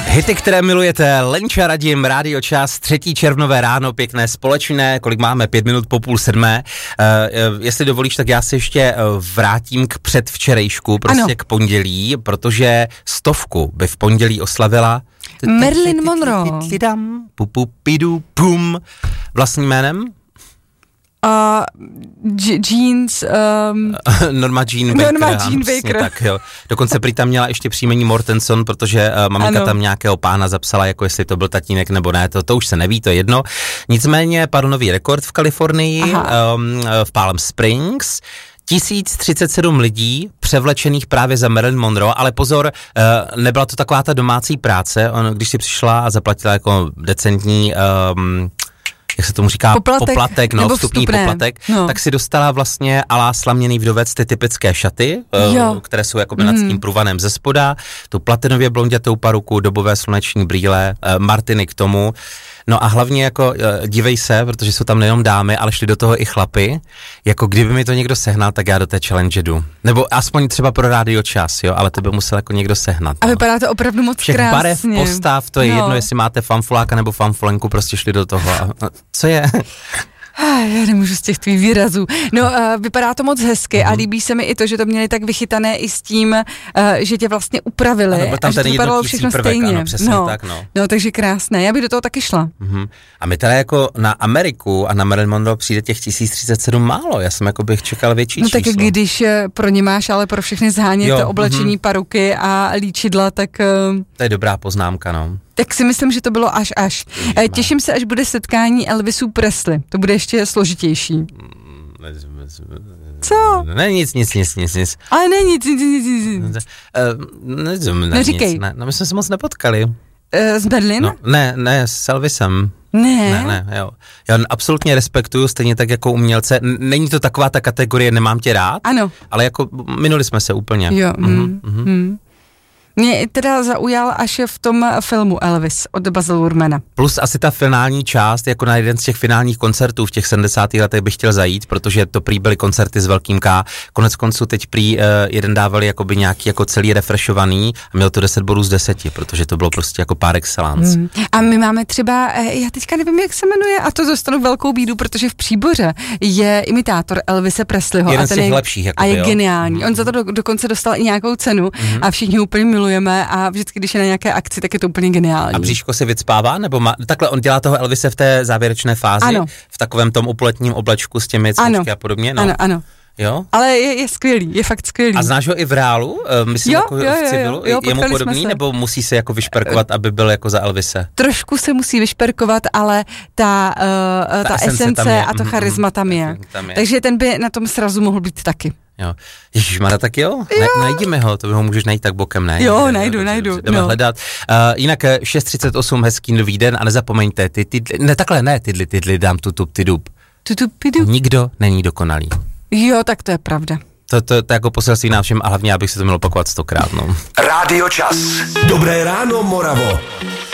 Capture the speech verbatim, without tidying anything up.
Hity, které milujete, Lenča Radim, Rádio Čas, třetí červnové ráno, pěkné společné, kolik máme, pět minut po půl sedmé. Uh, uh, jestli dovolíš, tak já se ještě uh, vrátím k předvčerejšku, prostě ano. K pondělí, protože stovku by v pondělí oslavila Marilyn Monroe. Vlastním jménem? Uh, jeans... Um, Norma Jean Baker. Norma Jean Baker. Tak, jo. Dokonce prý tam měla ještě příjmení Mortenson, protože uh, maminka ano. tam nějakého pána zapsala, jako jestli to byl tatínek nebo ne, to, to už se neví, to je jedno. Nicméně padl nový rekord v Kalifornii, um, v Palm Springs. tisíc třicet sedm lidí převlečených právě za Marilyn Monroe, ale pozor, uh, nebyla to taková ta domácí práce, on, když si přišla a zaplatila jako decentní... Um, jak se tomu říká, poplatek, poplatek no, vstupní vstupné. poplatek, no. tak si dostala vlastně alá slaměný vdovec ty typické šaty, jo. které jsou jakoby mm. nad tím průvanem ze spoda, tu platinově blondětou paruku, dobové sluneční brýle, martiny k tomu. No a hlavně jako dívej se, protože jsou tam nejenom dámy, ale šli do toho i chlapy. Jako kdyby mi to někdo sehnal, tak já do té challenge jdu. Nebo aspoň třeba pro Rádio Čas, jo, ale to by musel jako někdo sehnat. No. A vypadá to opravdu moc Všech krásně. Barev, postav, to je no. jedno, jestli máte fanfuláka nebo fanfulenku, prostě šli do toho. A, co je? Já nemůžu z těch tvých výrazů. No, uh, vypadá to moc hezky uh-huh. a líbí se mi i to, že to měli tak vychytané i s tím, uh, že tě vlastně upravili. Ano, tam a že to vypadalo všechno prvek, stejně. Ano, přesně no. tak, no. No, takže krásné. Já bych do toho taky šla. Uh-huh. A my teda jako na Ameriku a na Marilyn Monroe přijde těch tisíc třicet sedm málo. Já jsem jako bych čekal větší no, číslo. No tak když pro ně máš, ale pro všechny zhánět jo, oblečení, uh-huh. paruky a líčidla, tak... Uh... To je dobrá poznámka, no. Tak si myslím, že to bylo až až. Ježmá. Těším se, až bude setkání Elvisu Presley. To bude ještě složitější. Co? Ne, nic, nic, nic, nic, nic. Ale ne, nic, nic, nic, nic. Ne, ne, Neříkej. Nic, ne, no my jsme se moc nepotkali. Uh, z Berlín? No, ne, ne, s Elvisem. Ne. Ne, ne, jo. Já absolutně respektuju, stejně tak jako umělce. Není to taková ta kategorie nemám tě rád. Ano. Ale jako minuli jsme se úplně. Jo. Mhm, mhm. Mm. Mě teda zaujal až v tom filmu Elvis od Baza Luhrmanna. Plus asi ta finální část, jako na jeden z těch finálních koncertů v těch sedmdesátých letech bych chtěl zajít, protože to prý byly koncerty s velkým K. Konec konců teď prý uh, jeden dávali jakoby nějaký jako celý refreshovaný a měl to deset bodů z deseti, protože to bylo prostě jako par excellence. Hmm. A my máme třeba, já teďka nevím, jak se jmenuje, a to dostanu velkou bídu, protože v Příboře je imitátor Elvise Presleyho. Jeden a z těch je, lepších. Jakoby, a je jo? geniální. On za to do, dokonce dostal i nějakou cenu hmm. a všichni ho úplně milujeme a vždycky, když je na nějaké akci, tak je to úplně geniální. A bříško se vycpává? Nebo má, takhle on dělá toho Elvise v té závěrečné fázi? Ano. V takovém tom upletním oblečku s těmi cvičky a podobně? No. Ano, ano. Jo? Ale je, je skvělý, je fakt skvělý. A znáš ho i v reálu? Myslím, jo, jako jo, v civilu? Jo, jo, je mu podobný, nebo musí se jako vyšperkovat, aby byl jako za Elvise? Trošku se musí vyšperkovat, ale ta, uh, ta, ta esence, esence a to charisma tam je. tam je. Takže ten by na tom srazu mohl být taky. Jo. Ježišmarja, tak jo, jo. Na, najdeme ho, to by ho můžeš najít tak bokem, ne? Jo, ne, najdu, ne, najdu. Jdeme no. hledat. Uh, jinak šest třicet osm, hezký nový den a nezapomeňte, ty, ty, ne takhle, ne, tydli, tydli, dám tu tup, ty dup. Nikdo není dokonalý. Jo, tak to je pravda. To, to, to jako poselství nám všem a hlavně, abych se to měl opakovat stokrát, no. Rádio Čas. Dobré ráno, Moravo.